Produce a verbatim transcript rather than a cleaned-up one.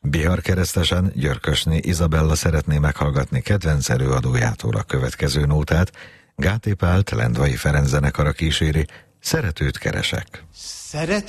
Bihar keresztesen Györkösné Izabella szeretné meghallgatni kedvenc előadójától a következő nótát. Gáté Pált Lendvai Ferenc zenekara kíséri, Szeretőt keresek. Szeretőt